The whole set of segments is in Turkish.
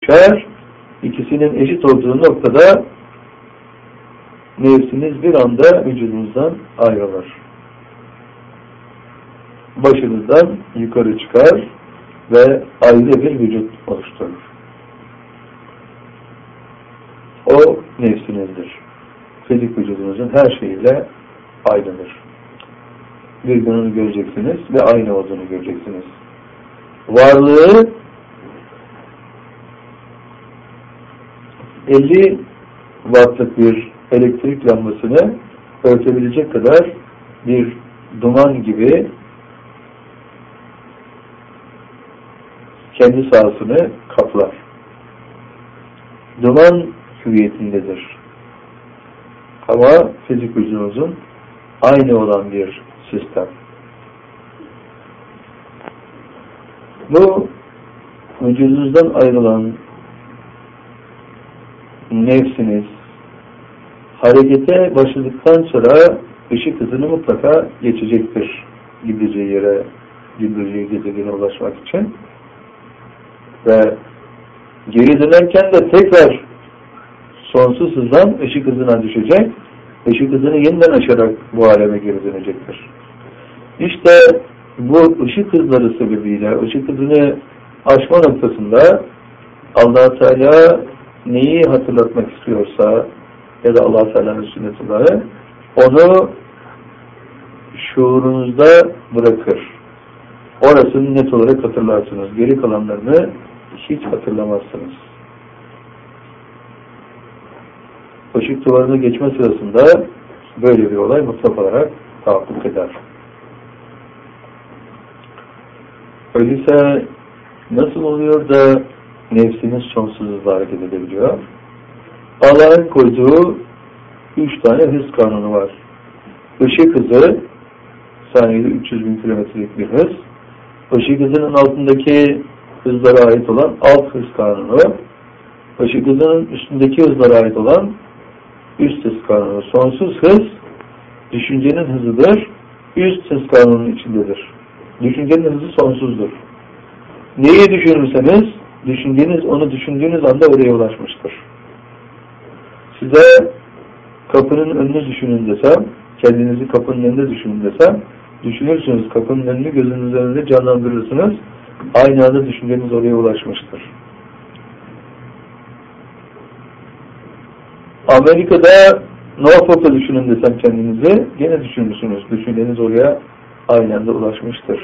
düşer. İkisinin eşit olduğu noktada nefsiniz bir anda vücudunuzdan ayrılır. Başınızdan yukarı çıkar ve ayrı bir vücut oluşturur. O nefsinizdir. Fizik vücudunuzun her şeyiyle aynıdır. Birbirini göreceksiniz ve aynı olduğunu göreceksiniz. Varlığı 50 wattlık bir elektrik lambasını örtebilecek kadar bir duman gibi kendi sahasını kaplar. Duman hüviyetindedir. Ama fizik vücudumuzun aynı olan bir sistem. Bu vücudunuzdan ayrılan nefsiniz harekete başladıktan sonra ışık hızını mutlaka geçecektir. Gideceği yere, gideceği gezegene ulaşmak için. Ve geri dönerken de tekrar sonsuz hızdan ışık hızına düşecek. Işık hızını yeniden aşarak bu aleme geri dönecektir. İşte bu ışık hızları sebebiyle ışık hızını aşma noktasında Allah Teala neyi hatırlatmak istiyorsa ya da Allah Teala'nın sünnetleri onu şuurunuzda bırakır. Orasını net olarak hatırlarsınız. Geri kalanlarını hiç hatırlamazsınız. Işık duvarını geçme sırasında böyle bir olay mutlak olarak tahakkuk eder. Öyleyse nasıl oluyor da nefsiniz sonsuz hızla hareket edebiliyor? Allah'ın koyduğu 3 tane hız kanunu var. Işık hızı saniyede 300.000 kilometrelik bir hız. Işık hızının altındaki hızlara ait olan alt hız kanunu. Işık hızının üstündeki hızlara ait olan üst hız kanunu. Sonsuz hız düşüncenin hızıdır. Üst hız kanunun içindedir. Düşüncenin hızı sonsuzdur. Neyi düşünürseniz düşünceniz onu düşündüğünüz anda oraya ulaşmıştır. Size kapının önünü düşünün desem, kendinizi kapının önünde düşünün desem, düşünürsünüz, kapının önünü gözünüzün önünde canlandırırsınız, aynı anda düşünceniz oraya ulaşmıştır. Amerika'da Norfolk'ta düşünün desem kendinizi, gene düşünürsünüz, düşünceniz oraya aynı anda ulaşmıştır.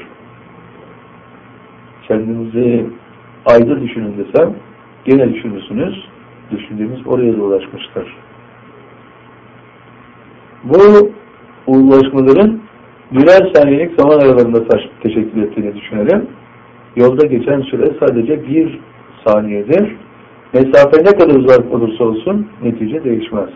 Kendinizi ayda düşünün desem, gene düşünürsünüz, düşünceniz oraya da ulaşmıştır. Bu ulaşmaların birer saniyelik zaman aralarında teşekkül ettiğini düşünelim. Yolda geçen süre sadece 1 saniyedir. Mesafe ne kadar uzak olursa olsun netice değişmez.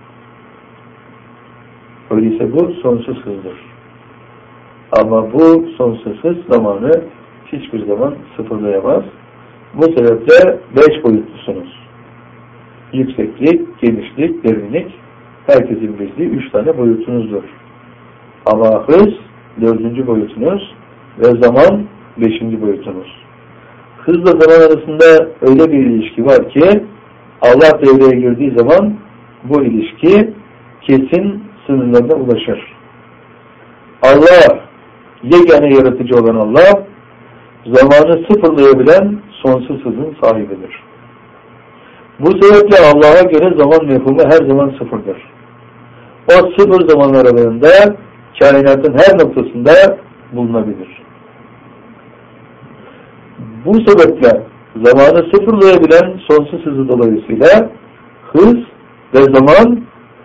Öyleyse bu sonsuz hızdır. Ama bu sonsuz hız zamanı hiçbir zaman sıfırlayamaz. Bu sebeple 5 boyutlusunuz. Yükseklik, genişlik, derinlik, herkesin bildiği 3 tane boyutunuzdur. Ama hız 4. boyutunuz ve zaman 5. boyutunuz. Hızla zaman arasında öyle bir ilişki var ki Allah devreye girdiği zaman bu ilişki kesin sınırlarına ulaşır. Allah, yegane yaratıcı olan Allah, zamanı sıfırlayabilen sonsuz hızın sahibidir. Bu sebeple Allah'a göre zaman mefhumu her zaman sıfırdır. O sıfır zaman aralığında kainatın her noktasında bulunabilir. Bu sebeple zamanı sıfırlayabilen sonsuz hızı dolayısıyla hız ve zaman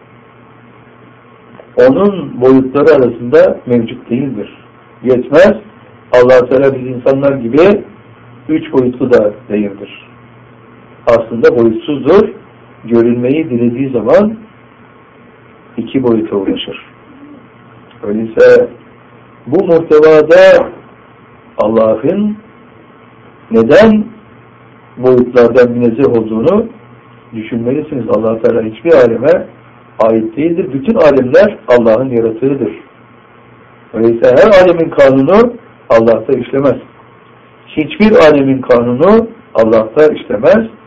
onun boyutları arasında mevcut değildir. Yetmez. Allah Teala biz insanlar gibi 3 boyutlu da değildir. Aslında boyutsuzdur. Görülmeyi dilediği zaman 2 boyuta ulaşır. Öyleyse bu muhtevada Allah'ın neden boyutlardan münezzeh olduğunu düşünmelisiniz. Allah Teala hiçbir aleme ait değildir. Bütün alemler Allah'ın yaratığıdır. Öyleyse her alemin kanunu Allah'ta işlemez. Hiçbir alemin kanunu Allah'ta işlemez.